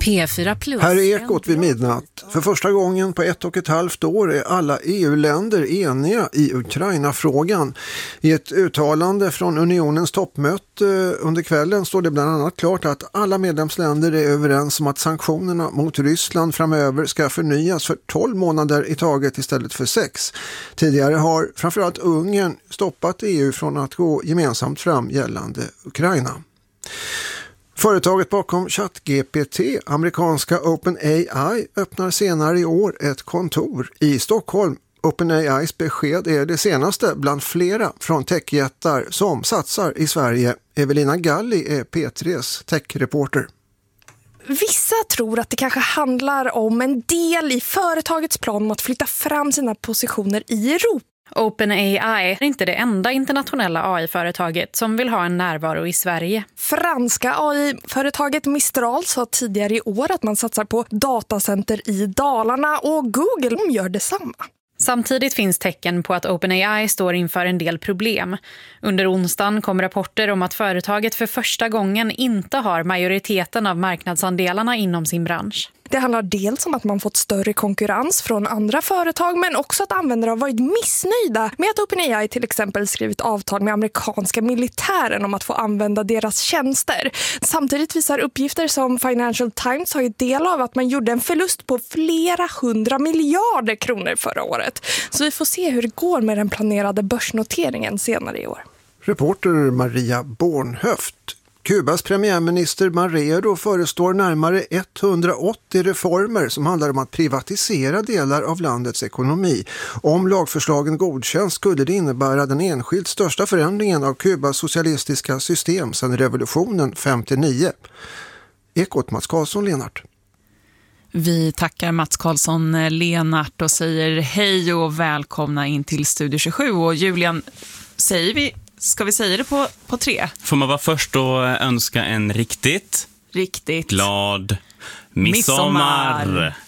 P4+. Här är Ekot vid midnatt. För första gången på 1,5 år är alla EU-länder eniga i Ukraina-frågan. I ett uttalande från unionens toppmöte under kvällen står det bland annat klart att alla medlemsländer är överens om att sanktionerna mot Ryssland framöver ska förnyas för 12 månader i taget istället för 6. Tidigare har framförallt Ungern stoppat EU från att gå gemensamt fram gällande Ukraina. Företaget bakom ChatGPT, amerikanska OpenAI, öppnar senare i år ett kontor i Stockholm. OpenAIs besked är det senaste bland flera från techjättar som satsar i Sverige. Evelina Galli är P3s techreporter. Vissa tror att det kanske handlar om en del i företagets plan om att flytta fram sina positioner i Europa. OpenAI är inte det enda internationella AI-företaget som vill ha en närvaro i Sverige. Franska AI-företaget Mistral sa tidigare i år att man satsar på datacenter i Dalarna och Google gör detsamma. Samtidigt finns tecken på att OpenAI står inför en del problem. Under onsdagen kom rapporter om att företaget för första gången inte har majoriteten av marknadsandelarna inom sin bransch. Det handlar dels om att man fått större konkurrens från andra företag, men också att användare har varit missnöjda med att OpenAI till exempel skrivit avtal med amerikanska militären om att få använda deras tjänster. Samtidigt visar uppgifter som Financial Times har ju del av att man gjorde en förlust på flera 100 miljarder kronor förra året. Så vi får se hur det går med den planerade börsnoteringen senare i år. Reporter Maria Bornhöft. Kubas premiärminister Marrero förestår närmare 180 reformer som handlar om att privatisera delar av landets ekonomi. Om lagförslagen godkänns skulle det innebära den enskilt största förändringen av Kubas socialistiska system sedan revolutionen 59. Ekot, Mats Karlsson, Lenart. Vi tackar Mats Karlsson Lenart och säger hej och välkomna in till Studio 27. Och Julian, ska vi säga det på 3? Får man vara först och önska en riktigt glad midsommar.